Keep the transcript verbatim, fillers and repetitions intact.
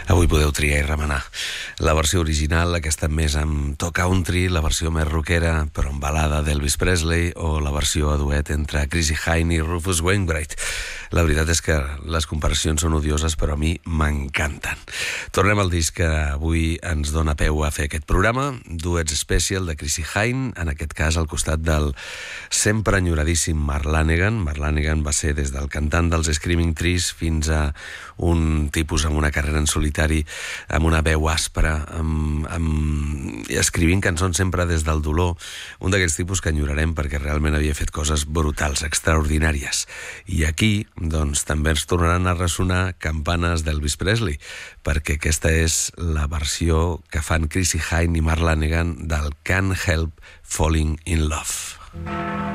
Avui podeu triar i remenar. La versió original, aquesta més amb to country, la versió més rockera, però amb balada d'Elvis Presley, o la versió a duet entre Chrissie Hynde i Rufus Wainwright. La veritat és que les comparacions són odioses, però a mi m'encanten. Tornem al disc que avui ens dona peu a fer aquest programa, Duets Special de Chrissie Hynde, en aquest cas al costat del sempre enyoradíssim Mark Lanegan. Mark Lanegan va ser des del cantant dels Screaming Trees fins a un tipus amb una carrera en solitari, amb una veu àspera, amb, amb, escrivint cançons sempre des del dolor, un d'aquells tipus que enyorarem perquè realment havia fet coses brutals, extraordinàries. I aquí, doncs, també ens tornaran a ressonar campanes d'Elvis Presley, perquè aquesta és la versió que fan Chrissie Hynde i Mark Lanegan del Can't Help Falling in Love.